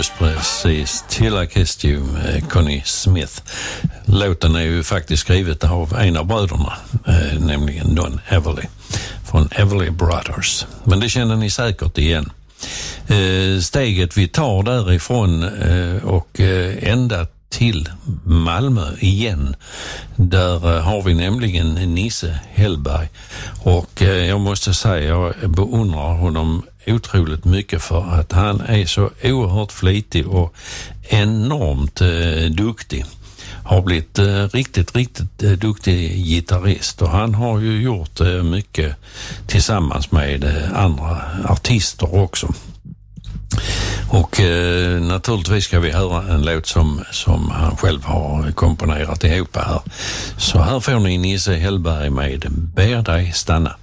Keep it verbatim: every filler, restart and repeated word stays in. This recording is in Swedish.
Just precis, Till I Kissed You, Connie Smith. Låten är ju faktiskt skrivet av en av bröderna, eh, nämligen Don Everly från Everly Brothers. Men det känner ni säkert igen. Eh, steget vi tar därifrån eh, och eh, ända till Malmö igen. Där eh, har vi nämligen Nisse Hellberg. Och eh, jag måste säga, jag beundrar honom otroligt mycket för att han är så oerhört flitig och enormt eh, duktig. Har blivit eh, riktigt, riktigt eh, duktig gitarrist, och han har ju gjort eh, mycket tillsammans med eh, andra artister också. Och eh, naturligtvis ska vi höra en låt som, som han själv har komponerat ihop här. Så här får ni Nisse Hellberg med Ber dig stanna.